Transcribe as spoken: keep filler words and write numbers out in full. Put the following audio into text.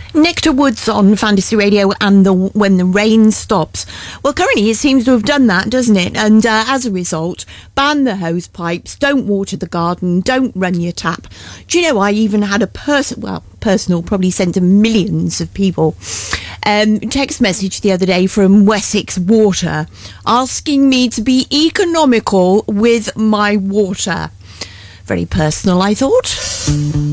Nectar Woods on Fantasy Radio and the When the Rain Stops. Well, currently it seems to have done that, doesn't it? And uh, as a result, ban the hose pipes, don't water the garden, don't run your tap. Do you know, I even had a person, well, personal, probably sent to millions of people, um, text message the other day from Wessex Water asking me to be economical with my water. Very personal, I thought.